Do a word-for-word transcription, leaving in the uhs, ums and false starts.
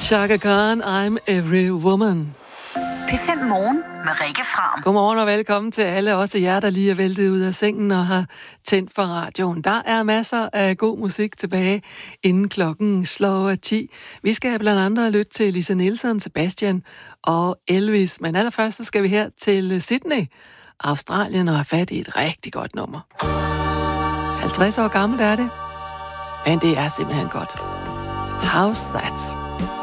Chaka Khan, I'm Every Woman. P fem Morgen med Rikke Fram. Godmorgen og velkommen til alle, også jer, der lige er væltet ud af sengen og har tændt for radioen. Der er masser af god musik tilbage, inden klokken slår ti. Vi skal blandt andet lytte til Lisa Nielsen, Sebastian og Elvis. Men allerførst så skal vi her til Sydney, Australien, og have fat i et rigtig godt nummer. halvtreds år gammelt er det, men det er simpelthen godt. How's That?